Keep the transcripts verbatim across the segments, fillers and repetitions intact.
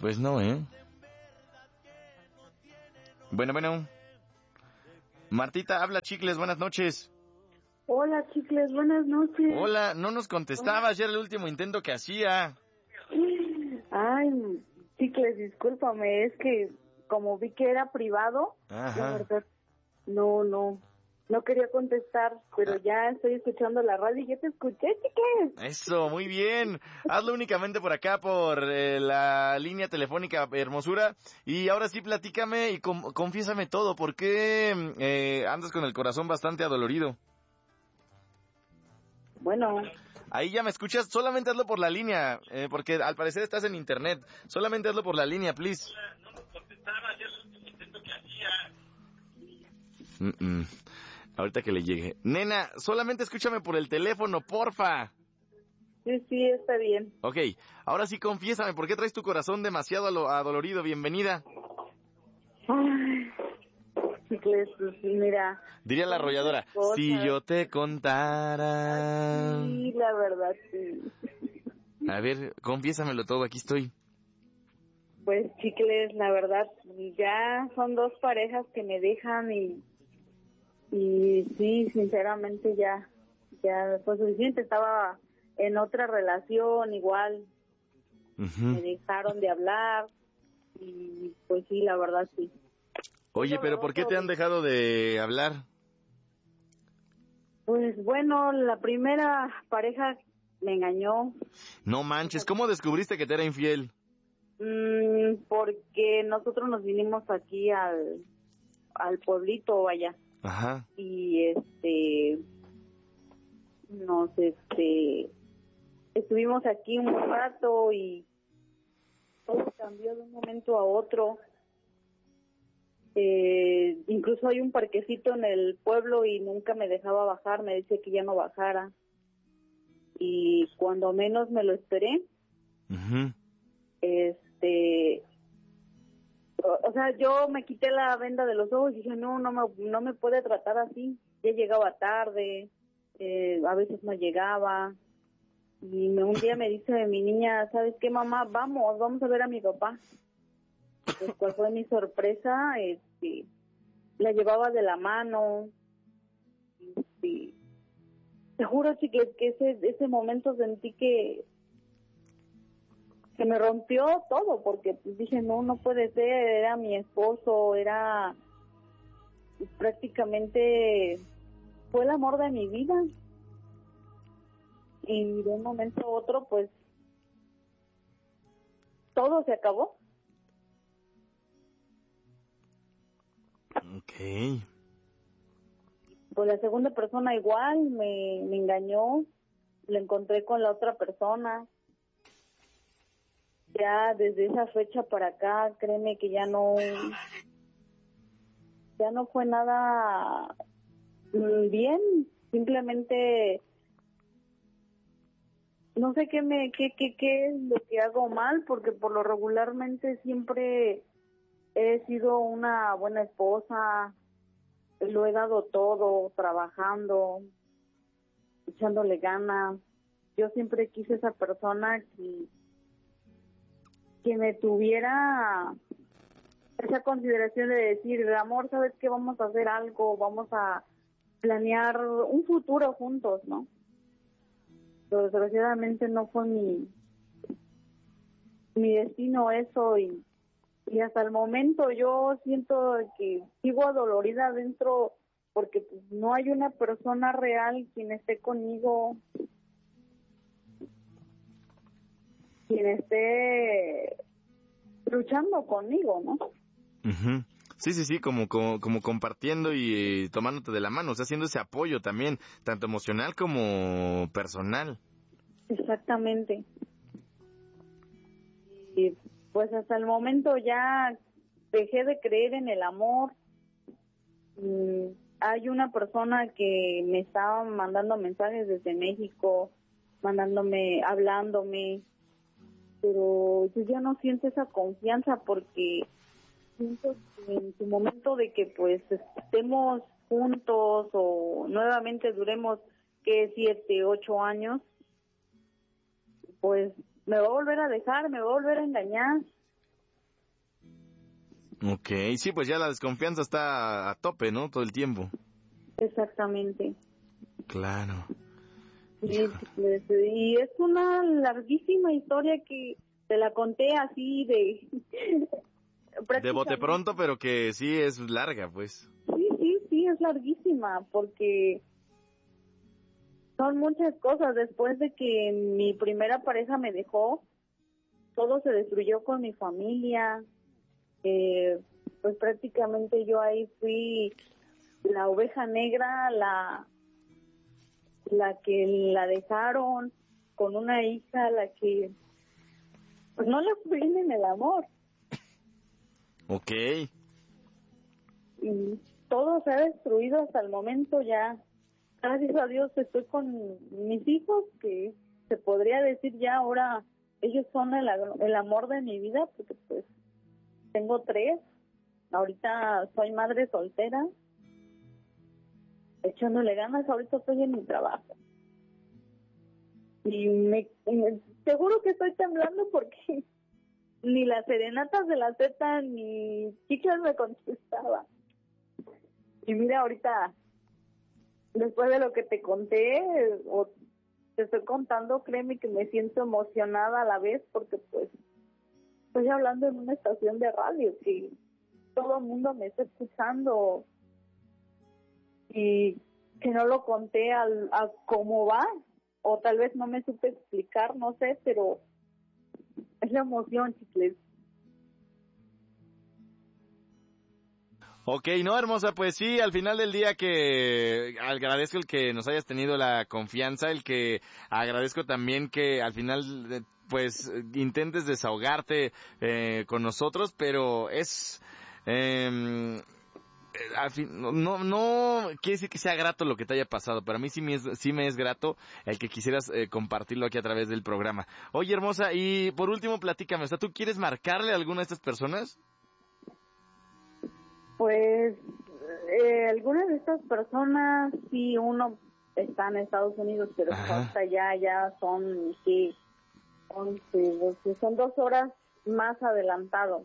Pues no, ¿eh? Bueno, bueno. Martita, habla Chicles, buenas noches. Hola, Chicles, buenas noches. Hola, no nos contestabas, ya era el último intento que hacía. Ay, Chicles, discúlpame, es que como vi que era privado, Ajá. la verdad, no, no, no quería contestar, pero Ah. ya estoy escuchando la radio y ya te escuché, Chicles. Eso, muy bien. Hazlo únicamente por acá, por eh, la línea telefónica Hermosura. Y ahora sí, platícame y com- confiésame todo. ¿Por qué eh, andas con el corazón bastante adolorido? Bueno, Ahí ya me escuchas, solamente hazlo por la línea, eh, porque al parecer estás en internet. Solamente hazlo por la línea, please. No nos contestaba, ya es el intento que hacía. Mm-mm. Ahorita que le llegue. Nena, solamente escúchame por el teléfono, porfa. sí, sí, está bien. Ok, ahora sí confiésame, ¿por qué traes tu corazón demasiado alo- adolorido? Bienvenida. Ay, Chicles, pues mira. Diría la son arrolladora, muchas cosas. si yo te contara... Sí, la verdad, sí. A ver, confiésamelo todo, aquí estoy. Pues Chicles, la verdad, ya son dos parejas que me dejan y y sí, sinceramente ya ya fue suficiente. Estaba en otra relación igual, Ujú. me dejaron de hablar y pues sí, la verdad sí. Oye, pero ¿por qué te han dejado de hablar? Pues bueno, la primera pareja me engañó. No manches, ¿cómo descubriste que te era infiel? Mm, porque nosotros nos vinimos aquí al al pueblito, vaya. Ajá. Y este nos este estuvimos aquí un rato y todo cambió de un momento a otro. Eh, incluso hay un parquecito en el pueblo y nunca me dejaba bajar, me decía que ya no bajara. Y cuando menos me lo esperé, Uh-huh. este, o, o sea, yo me quité la venda de los ojos y dije, no, no me, no me puede tratar así. Ya llegaba tarde, eh, a veces no llegaba. Y me, un día me dice mi niña, ¿sabes qué, mamá? Vamos, vamos a ver a mi papá. Pues, ¿cuál fue mi sorpresa? Este, la llevaba de la mano. Este, te juro, Chicles, que ese, ese momento sentí que que me rompió todo, porque pues dije, no, no puede ser, era mi esposo, era prácticamente, fue el amor de mi vida. Y de un momento a otro, pues, todo se acabó. Ok. Pues la segunda persona igual me, me engañó, lo encontré con la otra persona. Ya desde esa fecha para acá, créeme que ya no, ya no fue nada mm, bien, simplemente no sé qué me, qué, qué, qué es lo que hago mal, porque por lo regularmente siempre he sido una buena esposa, lo he dado todo, trabajando, echándole ganas. Yo siempre quise esa persona que, que me tuviera esa consideración de decir, amor, ¿sabes qué? Vamos a hacer algo, vamos a planear un futuro juntos, ¿no? Pero desgraciadamente no fue mi mi destino eso y, y hasta el momento yo siento que sigo adolorida adentro porque pues, no hay una persona real quien esté conmigo, quien esté luchando conmigo, ¿no? Uh-huh. Sí, sí, sí, como, como, como compartiendo y eh, tomándote de la mano, o sea, haciendo ese apoyo también, tanto emocional como personal. Exactamente. Y pues hasta el momento ya dejé de creer en el amor. Mm, hay una persona que me estaba mandando mensajes desde México, mandándome, hablándome, pero yo ya no siento esa confianza porque siento que en su momento de que pues estemos juntos o nuevamente duremos que siete, ocho años, pues me va a volver a dejar, me va a volver a engañar Ok, sí, pues ya la desconfianza está a tope, ¿no? Todo el tiempo. Exactamente. Claro. Sí, pues, y es una larguísima historia que te la conté así de... De bote pronto, pero que sí es larga, pues. Sí, sí, sí, es larguísima, porque son muchas cosas. Después de que mi primera pareja me dejó, todo se destruyó con mi familia. Eh, pues prácticamente yo ahí fui la oveja negra, la la que la dejaron con una hija, la que pues no le fue bien en el amor. Ok. Y todo se ha destruido hasta el momento ya. Gracias a Dios estoy con mis hijos, que se podría decir ya ahora ellos son el, el amor de mi vida, porque pues tengo tres. Ahorita soy madre soltera, echándole ganas. Ahorita estoy en mi trabajo. Y me, me seguro que estoy temblando porque ni las serenatas de la Z ni chicas me contestaban. Y mira, ahorita, después de lo que te conté, o te estoy contando, créeme que me siento emocionada a la vez, porque pues estoy hablando en una estación de radio, que todo el mundo me está escuchando, y que no lo conté al, a cómo va, o tal vez no me supe explicar, no sé, pero es la emoción, chicles. Ok, no, hermosa, pues sí, al final del día que agradezco el que nos hayas tenido la confianza, el que agradezco también que al final pues intentes desahogarte eh, con nosotros, pero es... Eh, al fin, no, no, no quiere decir que sea grato lo que te haya pasado, pero a mí sí me es, sí me es grato el que quisieras eh, compartirlo aquí a través del programa. Oye, hermosa, y por último, platícame, o sea, ¿tú quieres marcarle a alguna de estas personas? Pues, eh, algunas de estas personas, sí, uno está en Estados Unidos, pero hasta ya, ya son, sí, once, doce, son dos horas más adelantado.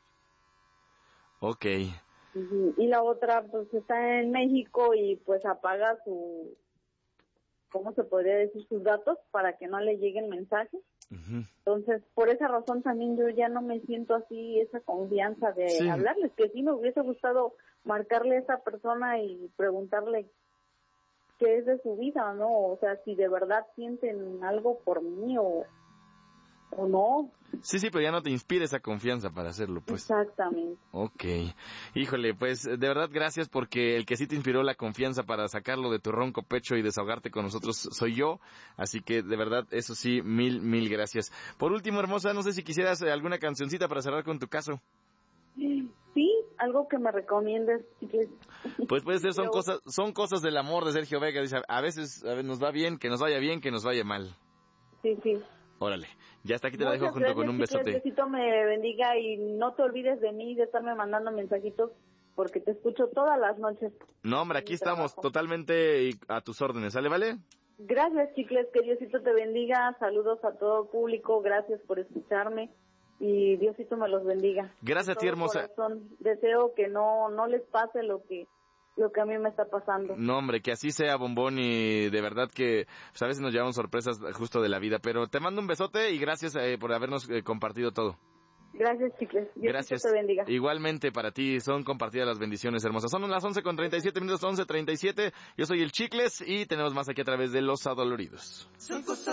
Ok. Y la otra pues está en México y pues apaga su, ¿cómo se podría decir? Sus datos para que no le lleguen mensajes. Uh-huh. Entonces, por esa razón también yo ya no me siento así, esa confianza de sí. hablarles, que sí me hubiese gustado marcarle a esa persona y preguntarle qué es de su vida, ¿no? O sea, si de verdad sienten algo por mí o, o no. Sí, sí, pero ya no te inspira esa confianza para hacerlo, pues. Exactamente. Ok. Híjole, pues, de verdad, gracias, porque el que sí te inspiró la confianza para sacarlo de tu ronco pecho y desahogarte con nosotros soy yo. Así que, de verdad, eso sí, mil, mil gracias. Por último, hermosa, no sé si quisieras eh, alguna cancioncita para cerrar con tu caso. Sí, algo que me recomiendes. Pues puede ser, son cosas, son cosas del amor de Sergio Vega. Dice, a veces, a veces nos va bien, que nos vaya bien, que nos vaya mal. Sí, sí. Órale, ya está, aquí te Muchas la dejo junto gracias, con un besote. Que Diosito me bendiga y no te olvides de mí, de estarme mandando mensajitos, porque te escucho todas las noches. No, hombre, aquí estamos trabajo. Totalmente a tus órdenes, ¿sale, vale? Gracias, chicles, que Diosito te bendiga, saludos a todo el público, gracias por escucharme y Diosito me los bendiga. Gracias a ti, hermosa. Corazón, deseo que no, no les pase lo que... lo que a mí me está pasando. No, hombre, que así sea, bombón, y de verdad que pues, a veces nos llevamos sorpresas justo de la vida, pero te mando un besote y gracias eh, por habernos eh, compartido todo. Gracias, chicles. Dios gracias. te bendiga. Igualmente para ti, son compartidas las bendiciones hermosas. Son las once con treinta y siete minutos, once treinta y siete. Yo soy el Chicles y tenemos más aquí a través de Los Adoloridos.